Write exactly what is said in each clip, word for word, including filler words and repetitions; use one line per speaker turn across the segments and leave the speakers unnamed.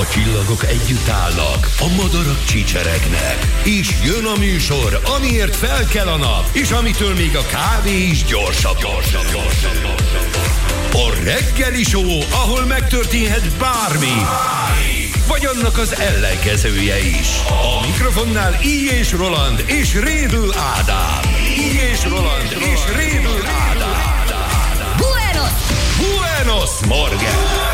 A csillagok együtt állnak, a madarak csicseregnek. És jön a műsor, amiért fel kell a nap, és amitől még a kávé is gyorsabb, gyorsabb, gyorsabb, gyorsabb. A reggeli show, ahol megtörténhet bármi. Vagy annak az ellenkezője is. A mikrofonnál I. és Roland és Rédl Ádám. I. és Roland és Rédl Ádám.
Buenos!
Buenos Morgen!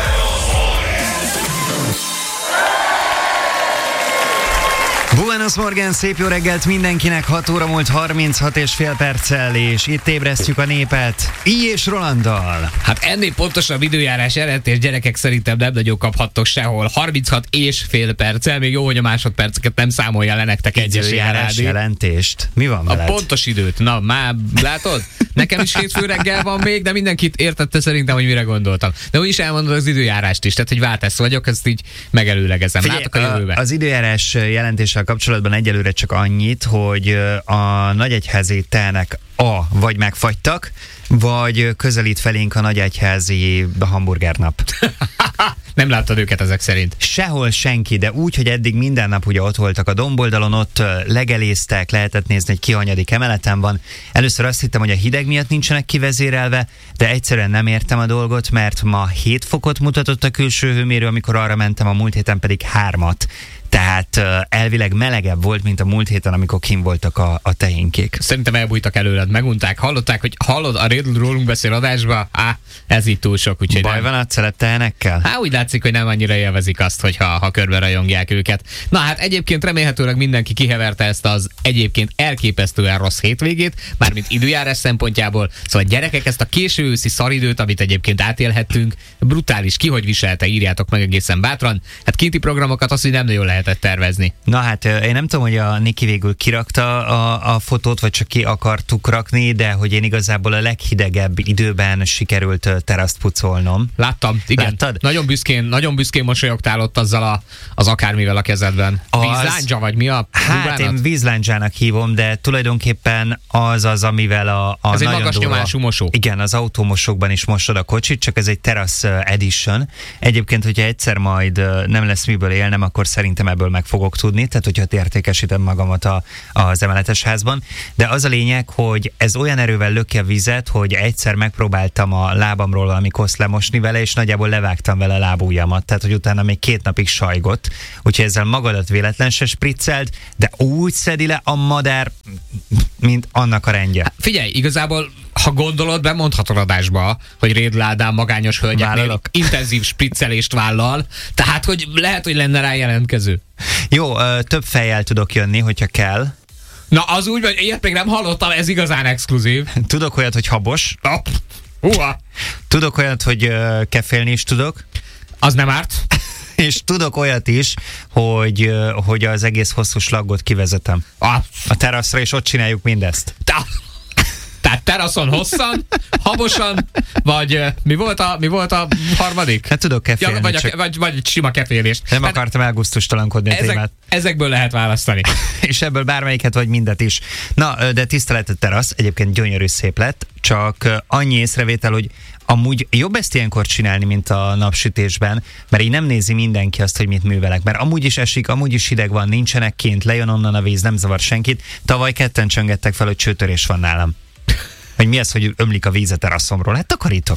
Buenos Morgen, szép jó reggelt mindenkinek, hat óra múlt harminchat és fél perccel, és itt ébresztjük a népet I. és Rolanddal.
Hát ennél pontosabb időjárás jelentés gyerekek szerintem nem nagyon kaphattok sehol. harminchat és fél perccel, még jó, hogy a másodperceket nem számolja le nektek egyes
időjárás jelentést. Mi van veled?
A pontos időt. Na, már látod? Nekem is hétfő reggel van még, de mindenkit értette szerintem, hogy mire gondoltam. De úgyis elmondod az időjárást is, tehát hogy váltesz vagyok, ezt így megelőlegezem.
Figyelj,
látok a jövőbe.
Az időjárás jelentéssel kapcsolatban egyelőre csak annyit, hogy a nagyegyházi telnek a vagy megfagytak, vagy közelít felénk a nagyegyházi hamburgernap.
Nem láttad őket ezek szerint?
Sehol senki, de úgy, hogy eddig minden nap ugye ott voltak a domboldalon, ott legeléztek, lehetett nézni, hogy ki hanyadik emeleten van. Először azt hittem, hogy a hideg miatt nincsenek kivezérelve, de egyszerűen nem értem a dolgot, mert ma hét fokot mutatott a külső hőmérő, amikor arra mentem, a múlt héten pedig hármat. Tehát uh, elvileg melegebb volt, mint a múlt héten, amikor kim voltak a, a tehénkék.
Szerintem elbújtak előled, megunták, hallották, hogy hallod, a Rédl rólunk beszél adásba, á, ez itt túl sok, úgyhogy
baj
nem.
van a celeb tehenekkel?
Há, úgy látszik, hogy nem annyira élvezik azt, hogyha ha körbe rajongják őket. Na hát egyébként remélhetőleg mindenki kiheverte ezt az egyébként elképesztően rossz hétvégét, mármint időjárás szempontjából. Szóval gyerekek, ezt a késő őszi szaridőt, amit egyébként átélhettünk, brutális, ki hogy viselte, írjátok meg egészen bátran. Hát kinti programokat azt, hogy nem nagyon lehetett tervezni.
Na hát én nem tudom, hogy a Niki végül kirakta a, a fotót, vagy csak ki akartuk rakni, de hogy én igazából a leghidegebb időben sikerült teraszt pucolnom.
Láttam, igen.
Láttad?
Nagyon büszkén, nagyon büszkén mosolyogtál ott azzal a, az akármivel a kezedben.
Az...
Vízlándzsa vagy mi a
Hát
bubánat?
én vízláncsának hívom, de tulajdonképpen az az, amivel a, a
ez egy
nagyon
magas
durva,
nyomású mosó.
Igen, az autómosókban is mosod a kocsit, csak ez egy Terrasz Edition. Egyébként, hogyha egyszer majd nem lesz miből élnem, akkor szerintem ebből meg fogok tudni, tehát hogyha értékesítem magamat a, az emeletes házban. De az a lényeg, hogy ez olyan erővel löki a vizet, hogy egyszer megpróbáltam a lábamról valami koszt lemosni vele, és nagyjából levágtam vele a lábujjamat, tehát hogy utána még két napig sajgott. Úgyhogy ezzel magadat véletlen se spriccelt, de úgy szedi le a madár, mint annak a rendje.
Hát figyelj, igazából ha gondolod, bemondhatod adásba, hogy Rédl Ádám magányos hölgyeknél intenzív spriccelést vállal, tehát hogy lehet, hogy lenne rá jelentkező.
Jó, több fejjel tudok jönni, hogyha kell.
Na az úgy, hogy ilyet még nem hallottam, ez igazán exkluzív.
Tudok olyat, hogy habos.
Húha!
Tudok olyat, hogy kefélni is tudok.
Az nem árt.
És tudok olyat is, hogy, hogy az egész hosszú slaggot kivezetem.
Ah.
A teraszra, és ott csináljuk mindezt.
Ta. Tehát teraszon hosszan, habosan, vagy mi volt a, mi volt a harmadik?
Hát tudok kefélni.
Ja, vagy,
csak...
a, vagy, vagy sima kefélést.
Nem
hát
akartam elgusztustalankodni a
ezek,
témát.
Ezekből lehet választani.
És ebből bármelyiket, vagy mindet is. Na, de tisztelet a terasz, egyébként gyönyörű szép lett, csak annyi észrevétel, hogy amúgy jobb ezt ilyenkor csinálni, mint a napsütésben, mert így nem nézi mindenki azt, hogy mit művelek. Mert amúgy is esik, amúgy is hideg van, nincsenek kint, lejön onnan a víz, nem zavar senkit. Tavaly ketten csöngettek fel, hogy csőtörés van nálam. Hogy mi az, hogy ömlik a víz a teraszomról? Hát takarítok.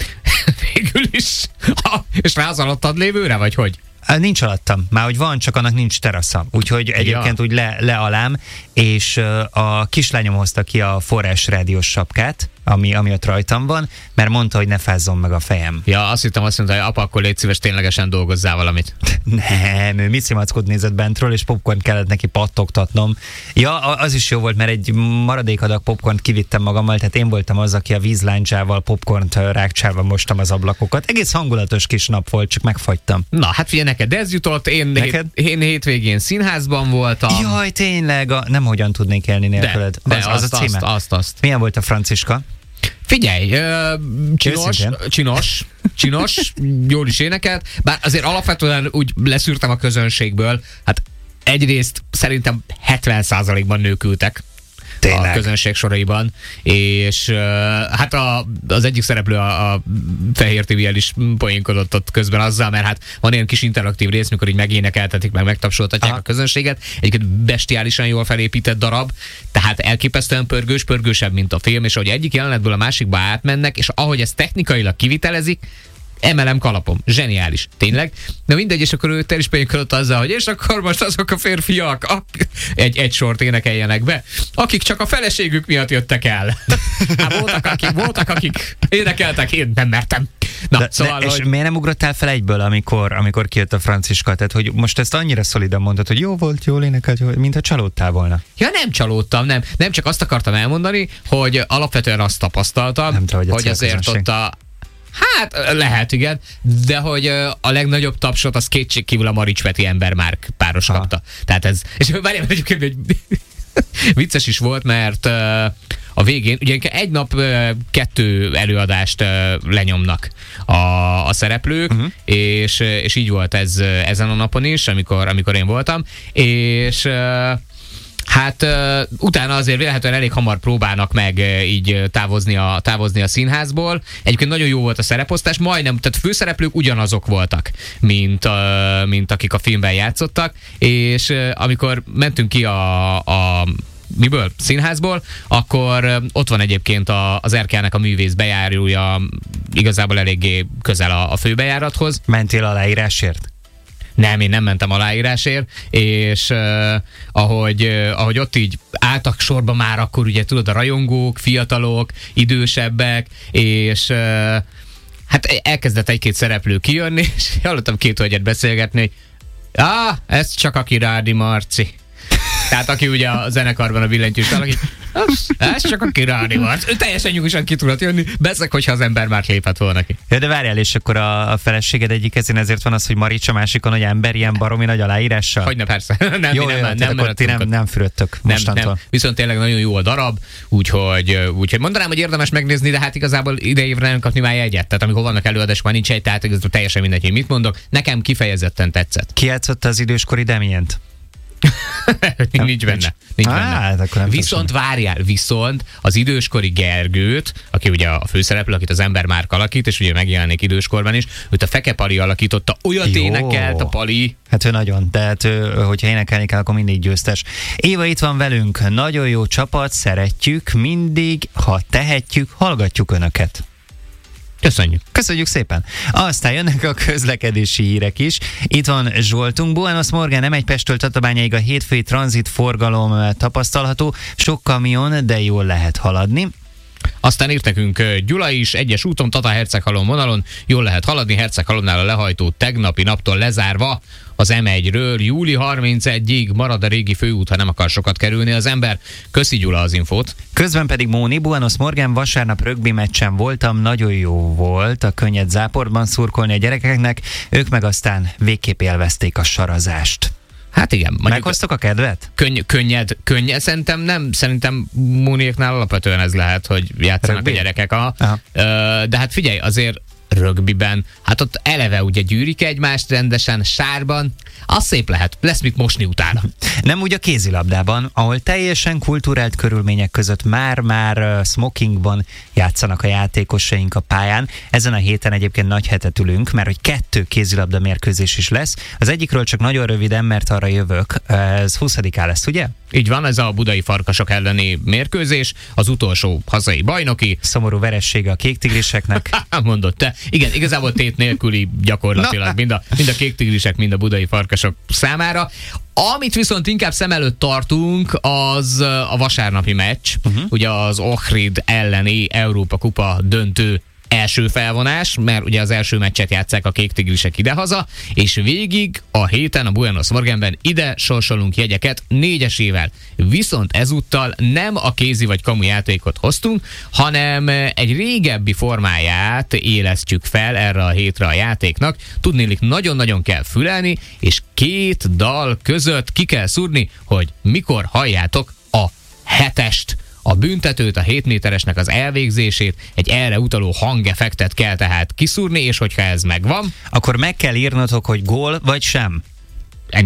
Végül is. Ha, és rá az alattad lévőre, vagy hogy?
Nincs alattam. Már hogy van, csak annak nincs terasza. Úgyhogy egyébként ja. úgy le, le alám, és a kislányom hozta ki a forrás rádiós sapkát, ami, ami ott rajtam van, mert mondta, hogy ne fázzon meg a fejem.
Ja, azt hittem, azt mondta, hogy apa, akkor légy szíves, ténylegesen dolgozzál valamit.
Nem, ő Micimackot nézett bentről, és popcorn kellett neki pattogtatnom. Ja, az is jó volt, mert egy maradék adag popcornt kivittem magammal, tehát én voltam az, aki a vízláncsával, popcornt rákcsálva mostam az ablakokat. Egész hangulatos kis nap volt, csak megfagytam.
Na, hát figyelj, neked ez jutott, én, hét, én hétvégén színházban voltam.
Jaj, tényleg, a, nem hogyan tudnék élni nélküled.
De,
az,
de
az
azt,
a címe.
azt, azt, azt.
Milyen volt a Franciska?
Figyelj, uh, csinos, csinos, csinos, jól is énekelt, bár azért alapvetően úgy leszűrtem a közönségből, hát egyrészt szerintem hetven százalékban nők ültek.
Tényleg?
A közönség soraiban, és uh, hát a, az egyik szereplő a, a Fehér té vé-el is poénkodott ott közben azzal, mert hát van ilyen kis interaktív rész, mikor így megénekeltetik, meg megtapsoltatják a közönséget. Egyébként bestiálisan jól felépített darab, tehát elképesztően pörgős, pörgősebb, mint a film, és ahogy egyik jelenetből a másikba átmennek, és ahogy ezt technikailag kivitelezik, emelem kalapom. Zseniális. Tényleg. Na mindegy, és akkor ő el is poénkodott azzal, hogy és akkor most azok a férfiak ak- egy, egy sort énekeljenek be, akik csak a feleségük miatt jöttek el. Hát voltak, akik, voltak, akik énekeltek, én nem mertem. Na,
de,
szóval,
de, és
hogy...
miért nem ugrottál fel egyből, amikor, amikor kijött a Franciska? Tehát, hogy most ezt annyira szolidan mondtad, hogy jó volt, jól énekelt, jó, mintha csalódtál volna.
Ja, nem csalódtam, nem. Nem csak azt akartam elmondani, hogy alapvetően azt tapasztaltam, nem tudom, hogy, hogy azért ott a hát lehet, igen, de hogy a legnagyobb tapsot az kétségkívül a Marics Peti Embermárk páros Aha. kapta. Tehát ez, és várjál, egyébként egy vicces is volt, mert a végén, ugye egy nap kettő előadást lenyomnak a, a szereplők, uh-huh. és, és így volt ez ezen a napon is, amikor, amikor én voltam, és hát uh, utána azért vélhetően elég hamar próbálnak meg uh, így távozni a, távozni a színházból. Egyébként nagyon jó volt a szereposztás, majdnem, tehát főszereplők ugyanazok voltak, mint, uh, mint akik a filmben játszottak, és uh, amikor mentünk ki a, a miből? Színházból, akkor uh, ott van egyébként a, az Erkelnek a művész bejárója igazából eléggé közel a, a főbejárathoz.
Mentél aláírásért?
Nem, én nem mentem aláírásért, és uh, ahogy, uh, ahogy ott így álltak sorba már, akkor ugye tudod, a rajongók, fiatalok, idősebbek, és uh, hát elkezdett egy-két szereplő kijönni, és hallottam két hölgyet beszélgetni, hogy ah, ez csak a Kirádi Marci. Tehát aki ugye a zenekarban a billentyűs valaki, ez csak a Kirádi Marci. Ő teljesen nyugosan ki tudott jönni, beszek, hogyha az ember már lépett volna ki.
Ja, de várjál, és akkor a, a feleséged egyik kezén ezért van az, hogy Marics, a másikon, hogy ember ilyen baromi nagy aláírással?
Hogyne, persze. Nem,
jó,
nem,
jó,
nem, nem,
nem, ti nem, nem fürödtök mostantól.
Nem, nem. Viszont tényleg nagyon jó a darab, úgyhogy, úgyhogy mondanám, hogy érdemes megnézni, de hát igazából idejévre nem kapni már jegyet. Tehát amikor vannak előadások, már nincs egy, tehát igazából teljesen mindegy, hogy mit mondok. Nekem kifejezetten tetszett.
Ki játszotta az időskori Damient?
nincs benne. Nincs
Á,
benne. Viszont várjál, viszont az időskori Gergőt, aki ugye a főszereplő, akit az Embermárk alakít, és ugye megjelenik időskorban is, őt a Feke Pali alakította, olyat énekelt a Pali.
Hát ő nagyon, tehát ő, hogyha énekelni kell, akkor mindig győztes. Éva itt van velünk, nagyon jó csapat, szeretjük, mindig, ha tehetjük, hallgatjuk önöket.
Köszönjük.
Köszönjük szépen. Aztán jönnek a közlekedési hírek is. Itt van Zsoltunk. Buenos Morgan, nem egy Pesttől Tatabányáig a hétfői tranzit forgalom tapasztalható. Sok kamion, de jól lehet haladni.
Aztán írt nekünk Gyula is, egyes úton, Tata-Herceghalom vonalon, jól lehet haladni, Herceghalomnál a lehajtó tegnapi naptól lezárva, az em egyről júli harmincegyig marad a régi főút, ha nem akar sokat kerülni az ember. Köszi Gyula az infót.
Közben pedig Móni, Buenos Morgan, vasárnap rögbi meccsen voltam, nagyon jó volt a könnyed záportban szurkolni a gyerekeknek, ők meg aztán végképp élvezték a sarazást.
Hát igen.
Meghoztok a kedvet?
Könny- könnyed, könnyed. Szerintem nem, szerintem Móniéknál alapvetően ez lehet, hogy játszanak rögbi? A gyerekek. A, de hát figyelj, azért rögbiben, hát ott eleve ugye gyűrik egymást rendesen, sárban, az szép lehet, lesz mit mosni utána.
Nem úgy a kézilabdában, ahol teljesen kulturált körülmények között már-már smokingban játszanak a játékosaink a pályán. Ezen a héten egyébként nagy hetet ülünk, mert hogy kettő kézilabda mérkőzés is lesz. Az egyikről csak nagyon röviden, mert arra jövök. Ez huszadikán lesz, ugye?
Így van, ez a budai Farkasok elleni mérkőzés, az utolsó hazai bajnoki.
Szomorú veressége a kék tigriseknek.
Mondott te. Igen, igazából tét nélküli gyakorlatilag mind a, mind a kék tigrisek, mind a budai Farkasok számára. Amit viszont inkább szem előtt tartunk, az a vasárnapi meccs, uh-huh. ugye az Ohrid elleni Európa Kupa döntő első felvonás, mert ugye az első meccset játsszák a kék tigrisek idehaza, és végig a héten a Buenos Morganben ide sorsolunk jegyeket négyesével. Viszont ezúttal nem a kézi vagy kamu játékot hoztunk, hanem egy régebbi formáját élesztjük fel erre a hétre a játéknak. Tudnélik, nagyon-nagyon kell fülelni, és két dal között ki kell szúrni, hogy mikor halljátok a hetest. A büntetőt, a hét méteresnek az elvégzését, egy erre utaló hangeffektet kell tehát kiszúrni, és hogyha ez megvan,
akkor meg kell írnotok, hogy gól vagy sem.
Ennyi.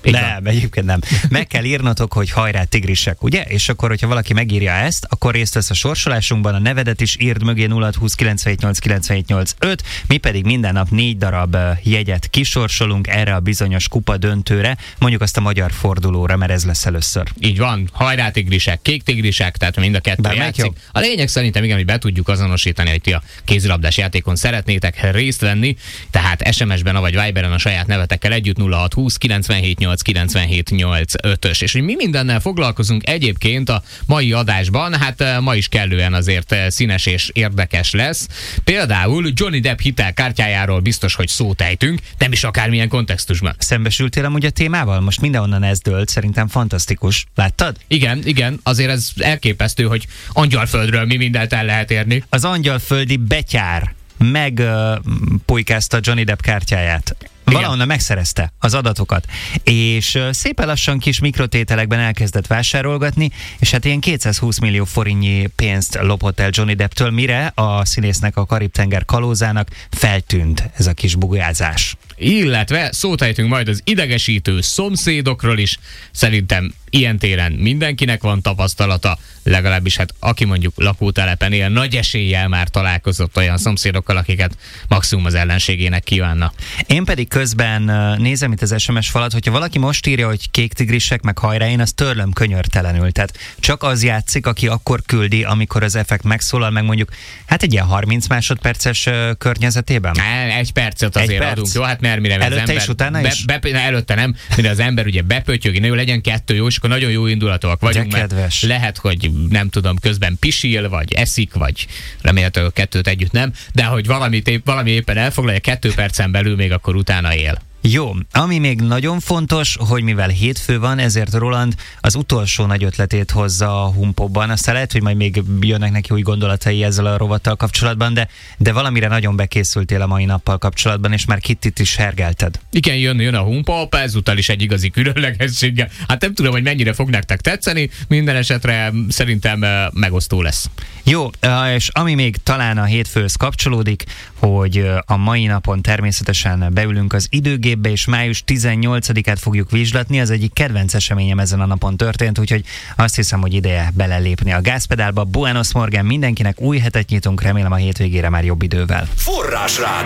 Nem, egyébként nem. Meg kell írnotok, hogy hajrá tigrisek, ugye? És akkor, hogyha valaki megírja ezt, akkor részt vesz a sorsolásunkban, a nevedet is írd mögé nulla hat húsz kilencvenhét nyolc kilencvenhét nyolc öt, mi pedig minden nap négy darab jegyet kisorsolunk erre a bizonyos kupa döntőre, mondjuk azt a magyar fordulóra, mert ez lesz először.
Így van, hajrá tigrisek, kék tigrisek, tehát mind a kettő
Bár
játszik. A lényeg szerintem igen, hogy be tudjuk azonosítani, hogy ti a kézilabdás játékon szeretnétek részt venni, tehát es em es-ben vagy Viberen a saját nevetekkel együtt nulla hat húsz kilencvenhét nyolc kilencvenhét nyolc ötös. És hogy mi mindennel foglalkozunk egyébként a mai adásban, hát ma is kellően azért színes és érdekes lesz. Például Johnny Depp hitelkártyájáról biztos, hogy szót ejtünk, nem is akármilyen kontextusban.
Szembesültél amúgy a témával? Most mindenonnan ez dőlt, szerintem fantasztikus. Láttad?
Igen, igen, azért ez elképesztő, hogy Angyalföldről mi mindent el lehet érni.
Az angyalföldi betyár megpulykázta uh, Johnny Depp kártyáját. Valahonnan megszerezte az adatokat, és uh, szépen lassan kis mikrotételekben elkezdett vásárolgatni, és hát ilyen kétszázhúsz millió forintnyi pénzt lopott el Johnny Depptől, mire a színésznek, a Karib-tenger kalózának feltűnt ez a kis bugázás.
Illetve szót ejtünk majd az idegesítő szomszédokról is. Szerintem ilyen téren mindenkinek van tapasztalata, legalábbis hát aki mondjuk lakótelepen él, nagy eséllyel már találkozott olyan szomszédokkal, akiket maximum az ellenségének kívánna.
Én pedig közben nézem itt az es em es falat, hogyha valaki most írja, hogy kék tigrisek meg hajrá, én azt törlöm könyörtelenül. Tehát csak az játszik, aki akkor küldi, amikor az effekt megszólal, meg mondjuk hát egy ilyen harminc másodperces környezetében.
Egy percet azért
perc.
adunk, jó? Hát mert mire
előtte
az ember,
és utána
be,
is?
Be, be, előtte nem, mire az ember ugye bepötyög, ne jó, legyen kettő, jó, és akkor nagyon jó indulatúak vagyunk,
de kedves.
Mert lehet, hogy nem tudom, közben pisil, vagy eszik, vagy remélhetőleg a kettőt együtt nem, de hogy valamit épp, valami éppen elfoglalja, kettő percen belül még akkor utána él.
Jó, ami még nagyon fontos, hogy mivel hétfő van, ezért Roland az utolsó nagy ötletét hozza a Humpobban. Aztán lehet, hogy majd még jönnek neki új gondolatai ezzel a rovattal kapcsolatban, de, de valamire nagyon bekészültél a mai nappal kapcsolatban, és már Kittit is hergelted.
Igen, jön, jön a Humpop, ezúttal is egy igazi különlegességgel. Hát nem tudom, hogy mennyire fog nektek tetszeni, minden esetre szerintem megosztó lesz.
Jó, és ami még talán a hétfőhöz kapcsolódik, hogy a mai napon természetesen beülünk az időgépbe, és május tizennyolcadikát fogjuk vizslatni, az egyik kedvenc eseményem ezen a napon történt, úgyhogy azt hiszem, hogy ideje belelépni a gázpedálba. Buenos Morgen, mindenkinek új hetet nyitunk, remélem a hétvégére már jobb idővel.
Forrásrádió.